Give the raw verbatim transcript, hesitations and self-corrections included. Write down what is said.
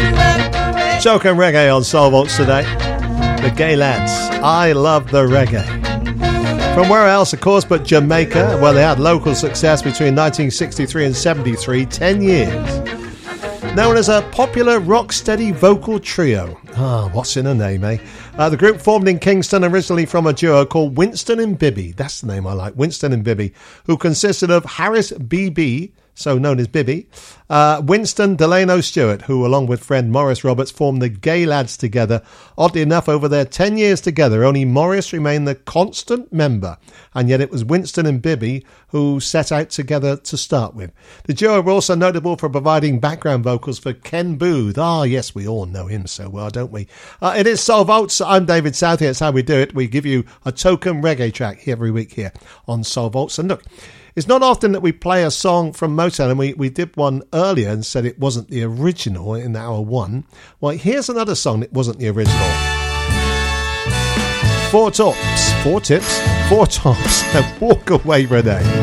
Token reggae on Soul Vaults today. The Gay Lads. I love the reggae. From where else, of course, but Jamaica, where they had local success between nineteen sixty-three and seventy-three, ten years. Known as a popular rock-steady vocal trio. Ah, what's in a name, eh? Uh, the group formed in Kingston originally from a duo called Winston and Bibby. That's the name I like, Winston and Bibby, who consisted of Harris B B, so known as Bibby, uh, Winston Delano Stewart, who along with friend Morris Roberts formed the Gay Lads together. Oddly enough, over their ten years together, only Morris remained the constant member, and yet it was Winston and Bibby who set out together to start with. The duo were also notable for providing background vocals for Ken Booth. Ah, yes, we all know him so well, don't we? Uh, it is Soul Vaults. I'm David Southey. That's how we do it. We give you a token reggae track every week here on Soul Vaults. And look, it's not often that we play a song from Motown, and we, we did one earlier and said it wasn't the original in hour one. Well, here's another song that wasn't the original. Four tops, four tips, four tops, and walk away, Renee.